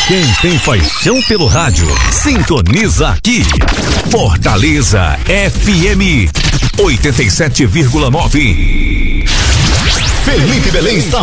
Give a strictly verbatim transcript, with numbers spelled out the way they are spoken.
Quem tem paixão pelo rádio, sintoniza aqui. Fortaleza F M oitenta e sete vírgula nove. Felipe Belém está